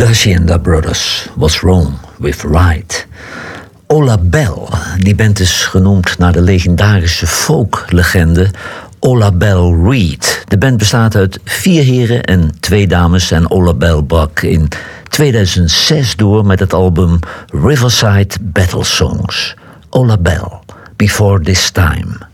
De Hacienda Brothers, What's Wrong with Right. Ola Bell, die band is genoemd naar de legendarische folklegende Ola Bell Reed. De band bestaat uit 4 heren en 2 dames en Ola Bell brak in 2006 door met het album Riverside Battle Songs. Ola Bell, Before This Time.